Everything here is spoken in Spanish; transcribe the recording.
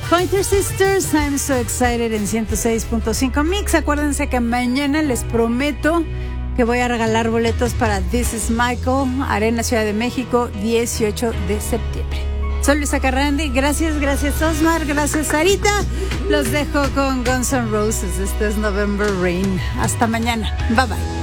Pointer Sisters, I'm so excited en 106.5 Mix. Acuérdense que mañana les prometo que voy a regalar boletos para This is Michael, Arena Ciudad de México, 18 de septiembre. Soy Luisa Carrandi, gracias Osmar, gracias Sarita. Los dejo con Guns N' Roses, este es November Rain. Hasta mañana, bye bye.